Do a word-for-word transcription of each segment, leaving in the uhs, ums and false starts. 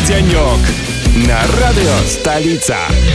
Дзянёк на радыё «Сталіца».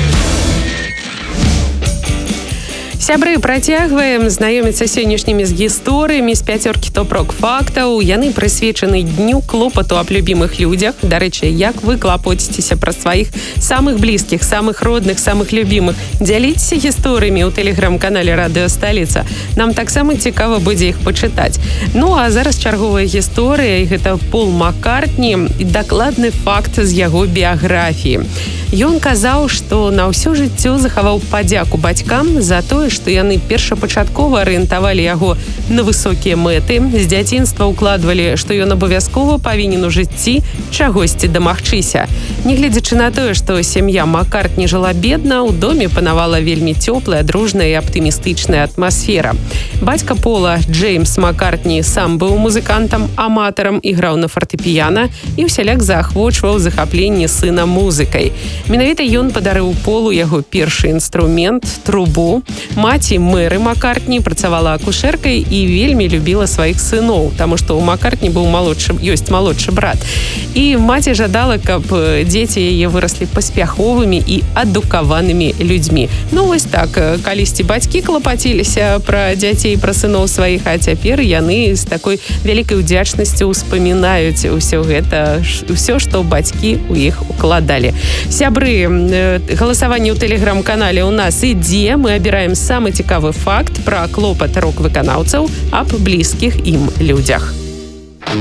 Сябры, працягваем знаёміцца сённяшнімі з гісторыямі з пяцёркі топ-рок фактаў. Яны прысвечаны дню клопату аб любімых людзях. Дарэчы, як вы клапоціцеся пра сваіх самых блізкіх, самых родных, самых любімых. Дзяліцеся гісторыямі ў тэлеграм-канале «Радыё Сталіца». Нам таксама цікава будзе іх пачытаць. Ну, а зараз чарговая гісторыя, і гэта Пол Маккартні, і дакладны факт з яго біяграфіі. Ён казаў, што на ўсё жыццё захаваў падзяку бацькам за тое, што яны першапачаткова арыентавалі яго на высокія мэты. З дзяцінства ўкладвалі, што ён абавязкова павінен у жыцці чагосьці дамагчыся. Нягледзячы на тое, што сям'я Маккартні жыла бедна, у доме панавала вельмі цёплая, дружная і аптымістычная атмасфера. Бацька Пола, Джеймс Маккартні, сам быў музыкантам, аматарам, іграў на фартэпіяна і ўсяляк заахвочваў захапленне сына музыкай. Менавіта ён падарыў Полу яго першы інструмент – трубу. Маці Мэры Маккартні працавала акушэркай і вельмі любіла сваіх сыноў, таму што ў Маккартні быў малодшы, ёсць малодшы брат. І маці жадала, каб дзеці яе выраслі паспяховымі і адукаванымі людзьмі. Ну вось так, калісьці бацькі клапаціліся пра дзяцей, пра сыноў сваіх, а цяпер яны з такой вялікай удзячнасцю ўспамінаюць усё гэта, ўсё, што бацькі ў іх укладалі. Сябры, галасаванне ў тэлеграм-канале ў нас ідзе. Мы абіраем самы цікавы факт пра клопат рок-выканаўцаў аб блізкіх ім людзях.